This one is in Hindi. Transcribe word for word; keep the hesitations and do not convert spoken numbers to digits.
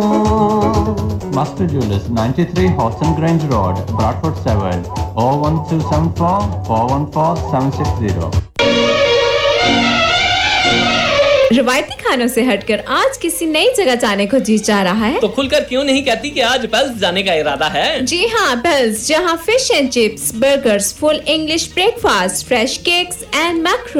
Master Jewelers, ninety-three Hodson Grange Road, Bradford seven, oh one two seven four, four one four, seven six zero. रवायती खानों से हटकर आज किसी नई जगह जाने को जी चाह रहा है तो खुलकर क्यों नहीं कहती कि आज पेल्स जाने का इरादा है? जी हाँ, पेल्स, जहाँ fish and chips, burgers, full English breakfast, fresh cakes and macro